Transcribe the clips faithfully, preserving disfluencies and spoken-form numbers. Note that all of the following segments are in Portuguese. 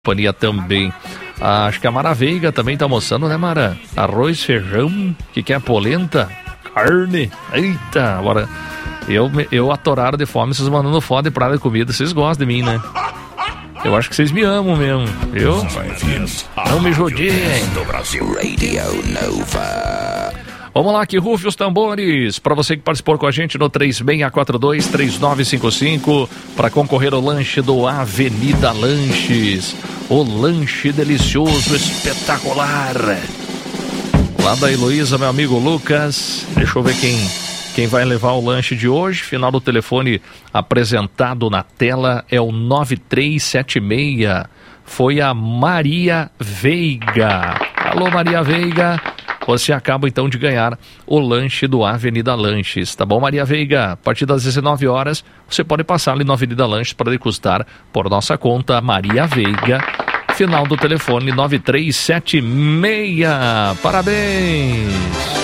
companhia também. Ah, acho que a Mara Veiga também tá almoçando, né, Mara? Arroz, feijão, que que é polenta, carne. Eita, agora eu, eu atorado de fome, vocês mandando foto de prato de comida, vocês gostam de mim, né? Eu acho que vocês me amam mesmo, viu? Não me judiem. Do Brasil Radio Nova. Vamos lá, que rufe os tambores. Para você que participou com a gente no três seis quatro dois, três nove cinco cinco para concorrer ao lanche do Avenida Lanches. O lanche delicioso, espetacular. Lá da Heloísa, meu amigo Lucas. Deixa eu ver quem, quem vai levar o lanche de hoje. Final do telefone apresentado na tela é o nove três sete seis. Foi a Maria Veiga. Alô, Maria Veiga. Você acaba então de ganhar o lanche do Avenida Lanches, tá bom, Maria Veiga? A partir das dezenove horas, você pode passar ali no Avenida Lanches para degustar por nossa conta, Maria Veiga. Final do telefone nove três sete seis. Parabéns!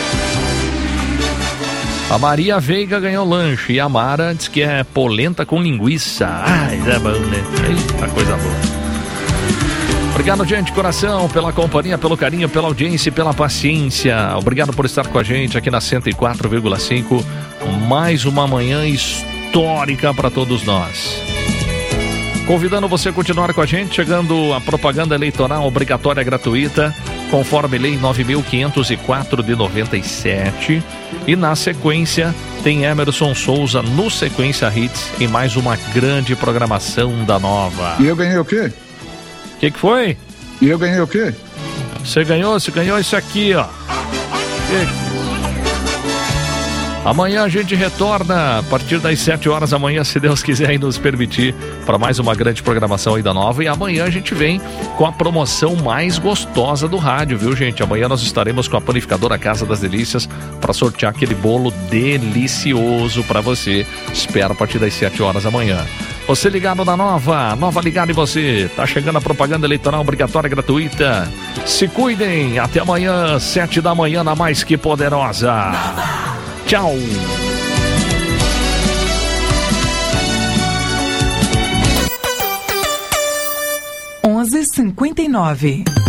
A Maria Veiga ganhou lanche e a Mara diz que é polenta com linguiça. Ai, é bom, né? Eita, coisa boa. Obrigado, gente, de coração, pela companhia, pelo carinho, pela audiência e pela paciência. Obrigado por estar com a gente aqui na cento e quatro vírgula cinco. Mais uma manhã histórica para todos nós. Convidando você a continuar com a gente, chegando a propaganda eleitoral obrigatória gratuita, conforme lei nove mil quinhentos e quatro de noventa e sete. E na sequência tem Emerson Souza no Sequência Hits e mais uma grande programação da Nova. E eu ganhei o quê? O que que foi? E eu ganhei o quê? Você ganhou, você ganhou isso aqui, ó. Que... Amanhã a gente retorna a partir das sete horas da manhã, se Deus quiser aí nos permitir, para mais uma grande programação aí da Nova. E amanhã a gente vem com a promoção mais gostosa do rádio, viu, gente? Amanhã nós estaremos com a panificadora Casa das Delícias para sortear aquele bolo delicioso para você. Espero a partir das sete horas da manhã. Você ligado na Nova, Nova ligado em você. Tá chegando a propaganda eleitoral obrigatória gratuita. Se cuidem, até amanhã, sete da manhã, na Mais Que Poderosa. Tchau. onze e cinquenta e nove.